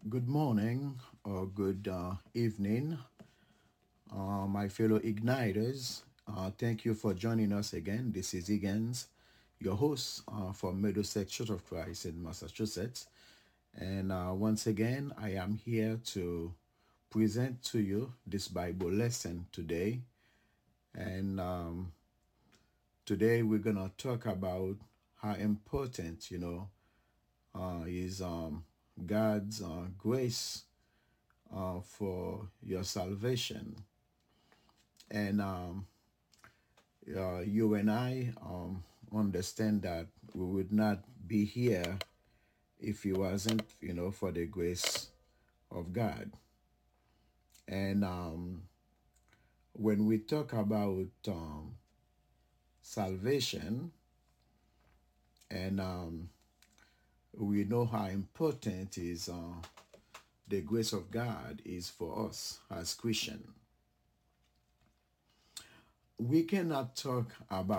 Good morning or good evening, my fellow Igniters. Thank you for joining us again. This is Higgins, your host from Middlesex Church of Christ in Massachusetts. And once again, I am here to present to you this Bible lesson today. And today we're going to talk about how important, is God's grace for your salvation. And you and I understand that we would not be here if it wasn't, for the grace of God. And when we talk about salvation, and we know how important is the grace of God is for us as Christians. We cannot talk about